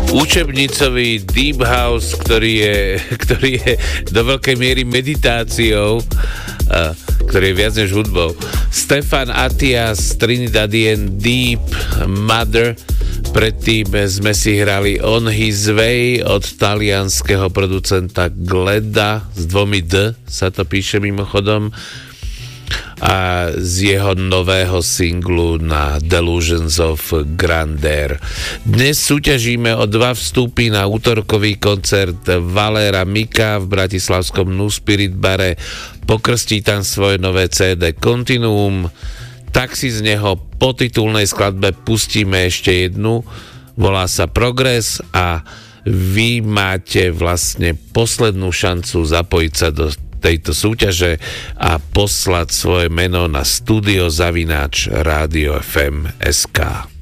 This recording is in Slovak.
učebnicový deep house, ktorý je do veľkej miery meditáciou, ktorý je viac než hudbou. Stefan Atias, Trinidadian Deep Mother. Predtým sme si hrali On His Way od talianskeho producenta Gleda, s 2 D sa to píše mimochodom, a z jeho nového singlu na Delusions of Grandeur. Dnes súťažíme o 2 vstupy na útorkový koncert Valera Mika v bratislavskom New Spirit bare. Pokrstí tam svoje nové CD Continuum, tak si z neho po titulnej skladbe pustíme ešte jednu, volá sa Progress, a vy máte vlastne poslednú šancu zapojiť sa do tejto súťaže a poslať svoje meno na studio@radiofm.sk.